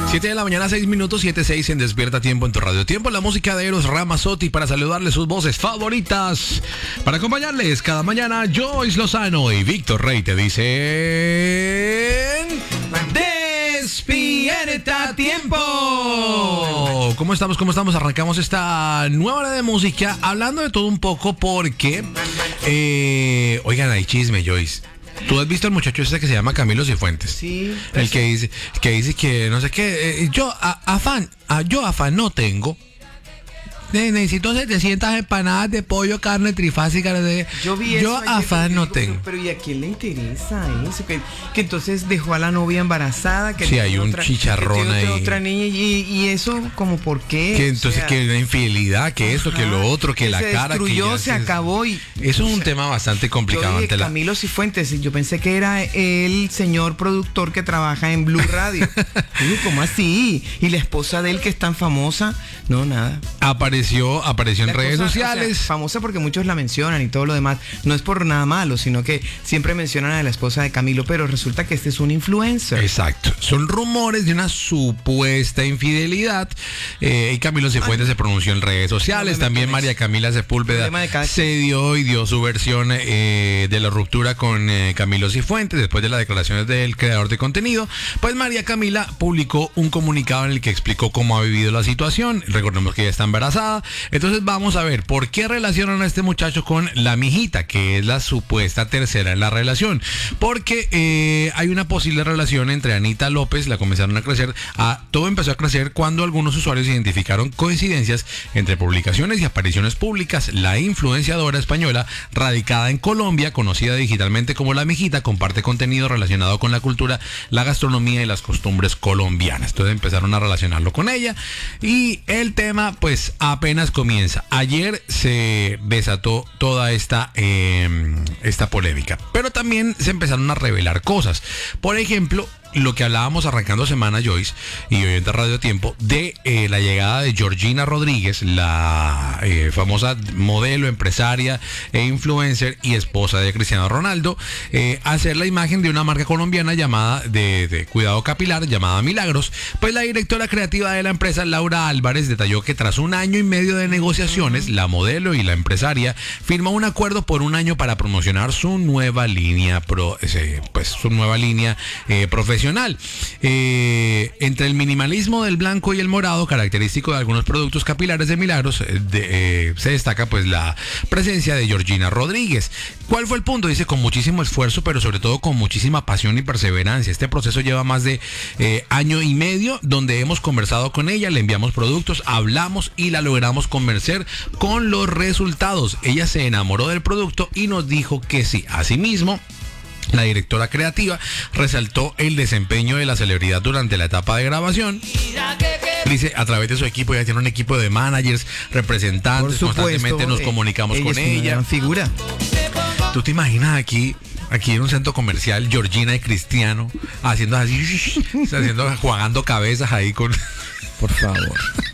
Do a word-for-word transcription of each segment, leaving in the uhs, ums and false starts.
siete de la mañana, seis minutos, siete seis en Despierta Tiempo en tu radio. Tiempo, la música de Eros Ramazzotti para saludarles sus voces favoritas. Para acompañarles cada mañana, Joyce Lozano y Víctor Rey te dicen... ¡Despierta Tiempo! ¿Cómo estamos? ¿Cómo estamos? Arrancamos esta nueva hora de música hablando de todo un poco porque... Eh, oigan, hay chisme, Joyce. ¿Tú has visto al muchacho ese que se llama Camilo Cifuentes? Sí. El que dice que dice que no sé qué, eh, yo a, afán, a, yo afán no tengo. Ne- necesito setecientas empanadas de pollo, carne trifásica. De, Yo vi yo eso ayer, afán no digo, tengo. Pero ¿y a quién le interesa eso? Que, que entonces dejó a la novia embarazada. Que Sí, tiene hay un otra, chicharrón que tiene otra, ahí. otra niña y, y eso como por qué. Que entonces O sea, que una infidelidad, que esto, que lo otro, que la se cara. que destruyó, ya se acabó y... Eso es un o sea, tema bastante complicado. Yo dije ante la... Camilo Cifuentes y yo pensé que era el señor productor que trabaja en Blue Radio. Digo, ¿cómo así? Y la esposa de él que es tan famosa, no, nada. Apareció, apareció en La redes cosa, sociales. o sea, famosa porque muchos la mencionan y todo lo demás. No es por nada malo, sino que siempre mencionan a la esposa de Camilo, pero resulta que este es un influencer. Exacto. Son rumores de una supuesta infidelidad. Eh, y Camilo Cifuentes se pronunció en redes sociales. No me También meto en María eso. Camila Sepúlveda Problema de cada se dio y dio su versión eh, de la ruptura con eh, Camilo Cifuentes después de las declaraciones del creador de contenido. Pues María Camila publicó un comunicado en el que explicó cómo ha vivido la situación. Recordemos que ella está embarazada. Entonces vamos a ver por qué relacionan a este muchacho con la mijita, que es la supuesta tercera en la relación. Porque eh, hay una posible relación entre Anita López, la comenzaron a crecer, a, todo empezó a crecer cuando algunos usuarios identificaron coincidencias entre publicaciones y apariciones públicas. La influenciadora española, radicada en Colombia, conocida digitalmente como La Mijita, comparte contenido relacionado con la cultura, la gastronomía y las costumbres colombianas. Entonces empezaron a relacionarlo con ella y el tema pues apenas comienza. Ayer se desató toda esta, eh, esta polémica, pero también se empezaron a revelar cosas. Por ejemplo, lo que hablábamos arrancando semana, Joyce, y hoy en Radio Tiempo, de eh, la llegada de Georgina Rodríguez, la eh, famosa modelo, empresaria e influencer y esposa de Cristiano Ronaldo, eh, a hacer la imagen de una marca colombiana llamada de, de cuidado capilar, llamada Milagros. Pues la directora creativa de la empresa, Laura Álvarez, detalló que tras un año y medio de negociaciones, la modelo y la empresaria firmó un acuerdo por un año para promocionar su nueva línea, pro, eh, pues su nueva línea eh, profesional. Eh, entre el minimalismo del blanco y el morado, característico de algunos productos capilares de Milagros, eh, de, eh, se destaca pues la presencia de Georgina Rodríguez. ¿Cuál fue el punto? Dice, con muchísimo esfuerzo, pero sobre todo con muchísima pasión y perseverancia. Este proceso lleva más de eh, año y medio, donde hemos conversado con ella, le enviamos productos, hablamos y la logramos convencer con los resultados. Ella se enamoró del producto y nos dijo que sí. Asimismo, la directora creativa resaltó el desempeño de la celebridad durante la etapa de grabación. Dice, a través de su equipo, ella tiene un equipo de managers, representantes, Por supuesto, constantemente nos comunicamos ella con es una ella. gran figura. ¿Tú te imaginas aquí, aquí en un centro comercial, Georgina y Cristiano haciendo así, haciendo, jugando cabezas ahí con... Por favor.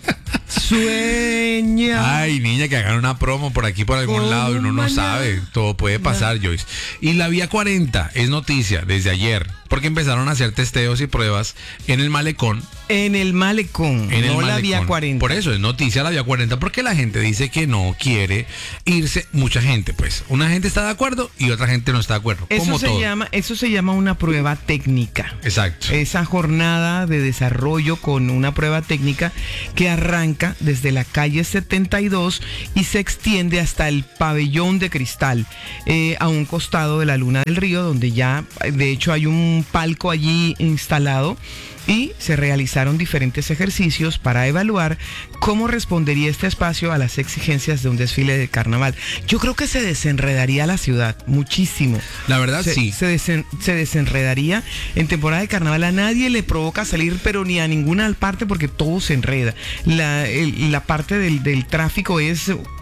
Sueña. Ay, niña, que hagan una promo por aquí, por algún lado, y uno no mañana. sabe. Todo puede pasar, Joyce. Y la Vía cuarenta es noticia desde ayer, porque empezaron a hacer testeos y pruebas en el malecón. En el malecón, En el no la malecón. Vía cuarenta. Por eso es noticia la Vía cuarenta, porque la gente dice que no quiere irse. Mucha gente, pues. Una gente está de acuerdo y otra gente no está de acuerdo. Eso como se todo. llama, eso se llama una prueba técnica. Exacto. Esa jornada de desarrollo con una prueba técnica que arranca desde la calle setenta y dos y se extiende hasta el pabellón de cristal, eh, a un costado de la Luna del Río, donde ya, de hecho, hay un palco allí instalado. Y se realizaron diferentes ejercicios para evaluar cómo respondería este espacio a las exigencias de un desfile de carnaval. Yo creo que se desenredaría la ciudad muchísimo. La verdad, Se, sí. se, desen- se desenredaría. En temporada de carnaval a nadie le provoca salir, pero ni a ninguna parte, porque todo se enreda. La, el- la parte del, del tráfico es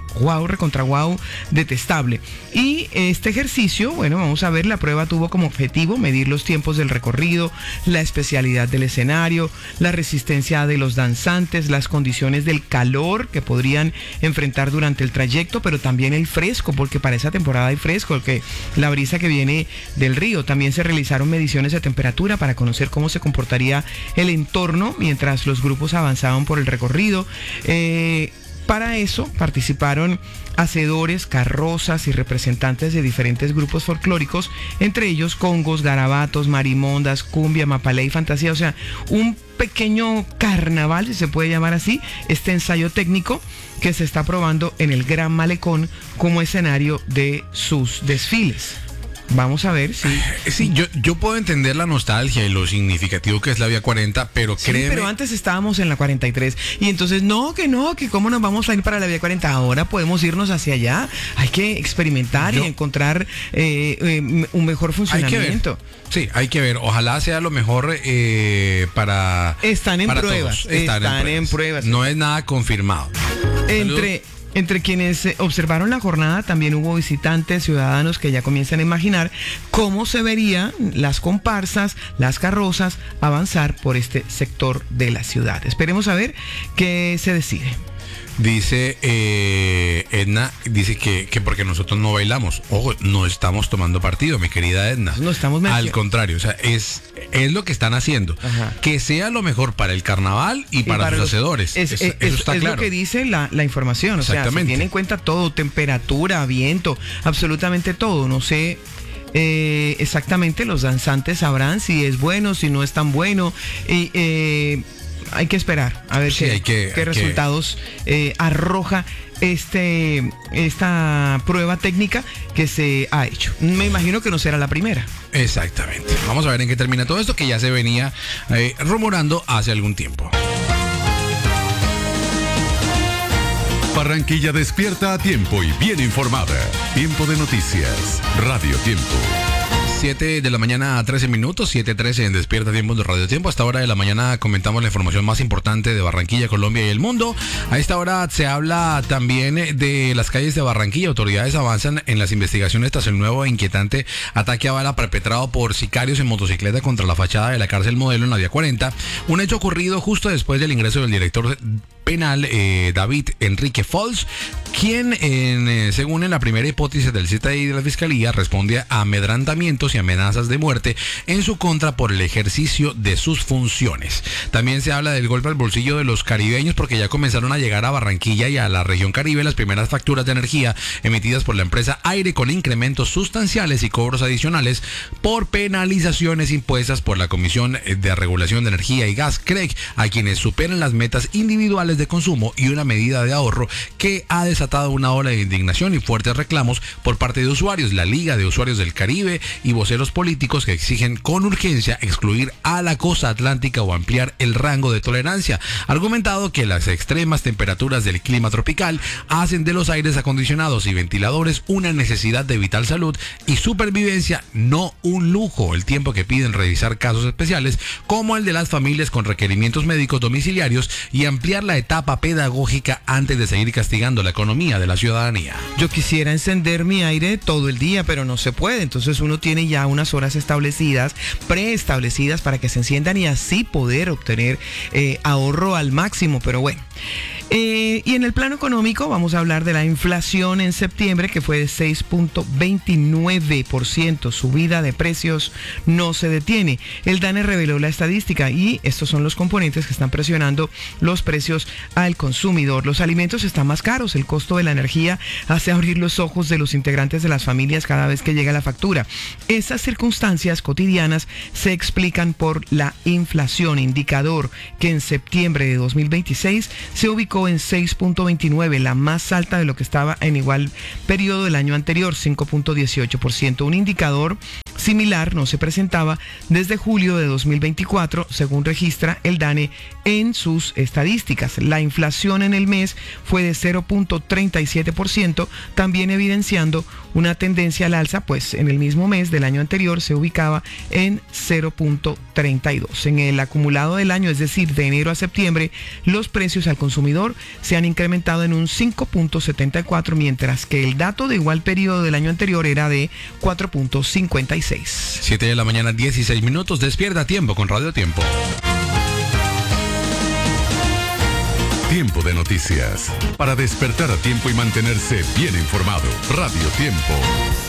guau, recontra guau, detestable. Y este ejercicio, bueno, vamos a ver, la prueba tuvo como objetivo medir los tiempos del recorrido, la especialidad del escenario, la resistencia de los danzantes, las condiciones del calor que podrían enfrentar durante el trayecto, pero también el fresco, porque para esa temporada hay fresco, que la brisa que viene del río. También se realizaron mediciones de temperatura para conocer cómo se comportaría el entorno mientras los grupos avanzaban por el recorrido. Eh, Para eso participaron hacedores, carrozas y representantes de diferentes grupos folclóricos, entre ellos congos, garabatos, marimondas, cumbia, mapalé y fantasía. O sea, un pequeño carnaval, si se puede llamar así, este ensayo técnico que se está probando en el Gran Malecón como escenario de sus desfiles. Vamos a ver si... Sí, yo, yo puedo entender la nostalgia y lo significativo que es la Vía cuarenta, pero sí, créeme... pero antes estábamos en la cuarenta y tres y entonces no, que no, que cómo nos vamos a ir para la Vía cuarenta. Ahora podemos irnos hacia allá. Hay que experimentar yo, y encontrar eh, eh, un mejor funcionamiento. Hay que ver. Sí, hay que ver. Ojalá sea lo mejor eh, para... Están en para pruebas. Todos. Están, Están en, en pruebas. pruebas. No es nada confirmado. Entre... Salud. Entre quienes observaron la jornada también hubo visitantes, ciudadanos que ya comienzan a imaginar cómo se verían las comparsas, las carrozas avanzar por este sector de la ciudad. Esperemos a ver qué se decide. Dice eh, Edna, dice que, que porque nosotros no bailamos. Ojo, no estamos tomando partido, mi querida Edna. No estamos Al contrario, o sea, es, es lo que están haciendo. Ajá. Que sea lo mejor para el carnaval y, y para, para sus los, hacedores. Es, es, eso es, está es claro. Lo que dice la, la información. O sea, se tiene en cuenta todo, temperatura, viento, absolutamente todo. No sé... Eh, exactamente, los danzantes sabrán si es bueno, si no es tan bueno. Y eh, hay que esperar a ver sí, qué, que, qué resultados que... eh, arroja este esta prueba técnica que se ha hecho. Me imagino que no será la primera. Exactamente. Vamos a ver en qué termina todo esto, que ya se venía eh, rumorando hace algún tiempo. Barranquilla despierta a tiempo y bien informada. Tiempo de noticias. Radio Tiempo. siete de la mañana a trece minutos, siete trece en Despierta Tiempo de Radio Tiempo. A esta hora de la mañana comentamos la información más importante de Barranquilla, Colombia y el mundo. A esta hora se habla también de las calles de Barranquilla. Autoridades avanzan en las investigaciones tras el nuevo e inquietante ataque a bala perpetrado por sicarios en motocicleta contra la fachada de la cárcel Modelo en la Vía cuarenta. Un hecho ocurrido justo después del ingreso del director penal eh, David Enrique Fols, quien en, eh, según en la primera hipótesis del C T I de la Fiscalía responde a amedrentamientos y amenazas de muerte en su contra por el ejercicio de sus funciones. También se habla del golpe al bolsillo de los caribeños, porque ya comenzaron a llegar a Barranquilla y a la región Caribe las primeras facturas de energía emitidas por la empresa Aire, con incrementos sustanciales y cobros adicionales por penalizaciones impuestas por la Comisión de Regulación de Energía y Gas, C R E G, a quienes superan las metas individuales de consumo, y una medida de ahorro que ha desatado una ola de indignación y fuertes reclamos por parte de usuarios. La Liga de Usuarios del Caribe y voceros políticos que exigen con urgencia excluir a la costa atlántica o ampliar el rango de tolerancia, argumentado que las extremas temperaturas del clima tropical hacen de los aires acondicionados y ventiladores una necesidad de vital salud y supervivencia, no un lujo, el tiempo que piden revisar casos especiales como el de las familias con requerimientos médicos domiciliarios y ampliar la etapa pedagógica antes de seguir castigando la economía de la ciudadanía. Yo quisiera encender mi aire todo el día, pero no se puede. Entonces uno tiene ya unas horas establecidas, preestablecidas, para que se enciendan y así poder obtener eh, ahorro al máximo. Pero bueno. Eh, y en el plano económico vamos a hablar de la inflación en septiembre, que fue de seis punto veintinueve por ciento. Subida de precios no se detiene. El DANE reveló la estadística y estos son los componentes que están presionando los precios al consumidor. Los alimentos están más caros. El costo de la energía hace abrir los ojos de los integrantes de las familias cada vez que llega la factura. Esas circunstancias cotidianas se explican por la inflación, indicador que en septiembre de dos mil veintiséis se ubicó en seis punto veintinueve, la más alta de lo que estaba en igual periodo del año anterior, cinco punto dieciocho por ciento. Un indicador similar no se presentaba desde julio de dos mil veinticuatro, según registra el DANE en sus estadísticas. La inflación en el mes fue de cero punto treinta y siete por ciento, también evidenciando una tendencia al alza, pues en el mismo mes del año anterior se ubicaba en cero punto treinta y dos. En el acumulado del año, es decir, de enero a septiembre, los precios al consumidor se han incrementado en un cinco punto setenta y cuatro, mientras que el dato de igual periodo del año anterior era de cuatro punto cincuenta y seis. siete de la mañana, dieciséis minutos. Despierta Tiempo con Radio Tiempo. Tiempo de noticias. Para despertar a tiempo y mantenerse bien informado. Radio Tiempo.